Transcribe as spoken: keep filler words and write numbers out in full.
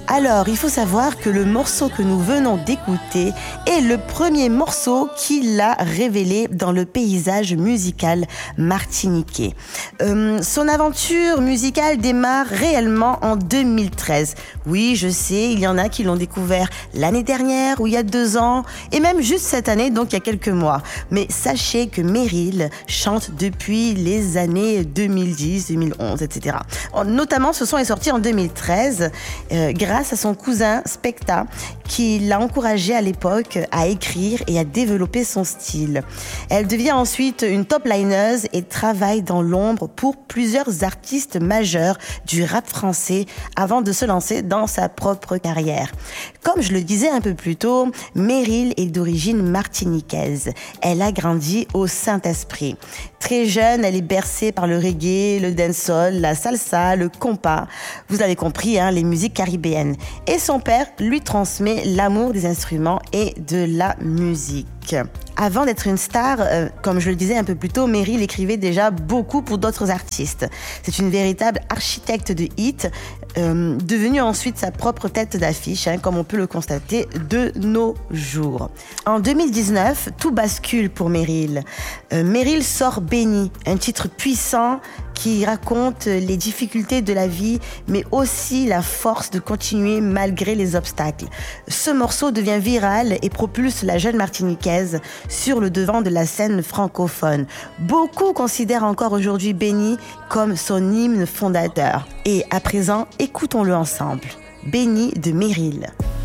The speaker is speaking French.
Alors, il faut savoir que le morceau que nous venons d'écouter est le premier morceau qui l'a révélé dans le paysage musical martiniquais. Euh, son aventure musicale démarre réellement en deux mille treize. Oui, je sais, il y en a qui l'ont découvert l'année dernière ou il y a deux ans, et même juste cette année, donc il y a quelques mois. Mais sachez que Meryl chante depuis les années deux mille dix, deux mille onze, et cetera. Notamment, ce son est sorti en deux mille treize, euh, grâce grâce à son cousin Specta, qui l'a encouragée à l'époque à écrire et à développer son style. Elle devient ensuite une top lineuse et travaille dans l'ombre pour plusieurs artistes majeurs du rap français avant de se lancer dans sa propre carrière. Comme je le disais un peu plus tôt, Meryl est d'origine martiniquaise. Elle a grandi au Saint-Esprit. Très jeune, elle est bercée par le reggae, le dancehall, la salsa, le compas. Vous avez compris, hein, les musiques caribéennes. Et son père lui transmet l'amour des instruments et de la musique. Avant d'être une star, euh, comme je le disais un peu plus tôt, Meryl écrivait déjà beaucoup pour d'autres artistes. C'est une véritable architecte de hits, euh, devenue ensuite sa propre tête d'affiche, hein, comme on peut le constater de nos jours. En deux mille dix-neuf, tout bascule pour Meryl. Euh, Meryl sort Béni, un titre puissant qui raconte les difficultés de la vie, mais aussi la force de continuer malgré les obstacles. Ce morceau devient viral et propulse la jeune Martiniquaise sur le devant de la scène francophone. Beaucoup considèrent encore aujourd'hui Béni comme son hymne fondateur. Et à présent, écoutons-le ensemble. Béni de Meryl.